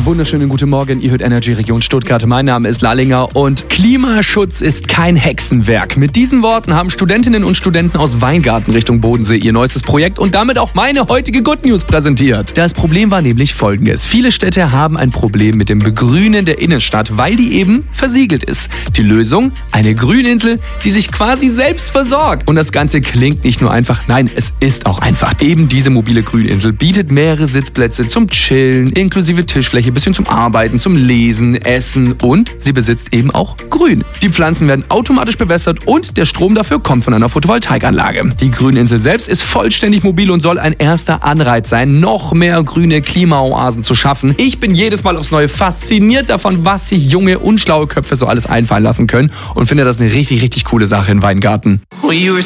wunderschönen guten Morgen, ihr hört Energy Region Stuttgart. Mein Name ist Lallinger und Klimaschutz ist kein Hexenwerk. Mit diesen Worten haben Studentinnen und Studenten aus Weingarten Richtung Bodensee ihr neuestes Projekt und damit auch meine heutige Good News präsentiert. Das Problem war nämlich folgendes. Viele Städte haben ein Problem mit dem Begrünen der Innenstadt, weil die eben versiegelt ist. Die Lösung? Eine Grüninsel, die sich quasi selbst versorgt. Und das Ganze klingt nicht nur einfach, nein, es ist auch einfach. Eben diese mobile Grüninsel bietet mehrere Sitzplätze zum Chillen, inklusive Tischfläche, bisschen zum Arbeiten, zum Lesen, Essen und sie besitzt eben auch Grün. Die Pflanzen werden automatisch bewässert und der Strom dafür kommt von einer Photovoltaikanlage. Die Grüninsel selbst ist vollständig mobil und soll ein erster Anreiz sein, noch mehr grüne Klimaoasen zu schaffen. Ich bin jedes Mal aufs Neue fasziniert davon, was sich junge und schlaue Köpfe so alles einfallen lassen können und finde das eine richtig, richtig coole Sache in Weingarten. Well, you were